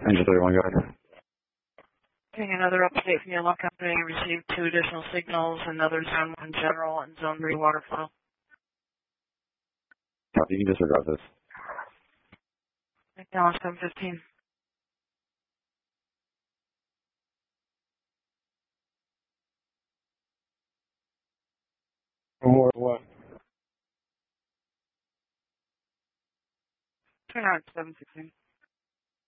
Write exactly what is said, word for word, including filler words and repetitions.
Engine thirty-one, go ahead. Getting another update from your lock company. Received two additional signals, another zone one general and zone three water flow. You can disregard this. Dallas seven fifteen. More what? Turn out seven sixteen.